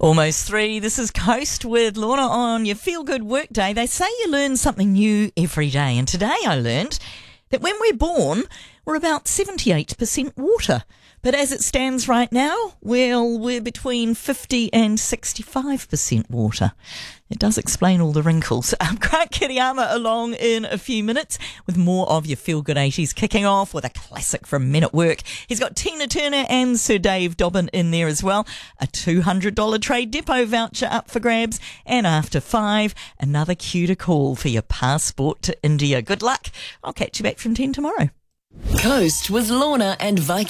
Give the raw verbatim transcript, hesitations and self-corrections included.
Almost three. This is Coast with Lorna on your Feel Good Work Day. They say you learn something new every day. And today I learned that when we're born, we're about seventy-eight percent water. But as it stands right now, well, we're between fifty and sixty-five percent water. It does explain all the wrinkles. Um, Grant Kiriyama along in a few minutes with more of your Feel Good eighties, kicking off with a classic from Men at Work. He's got Tina Turner and Sir Dave Dobbyn in there as well. A two hundred dollars Trade Depot voucher up for grabs. And after five, another cue to call for your passport to India. Good luck. I'll catch you back from ten tomorrow. Coast with Lorna and Viking.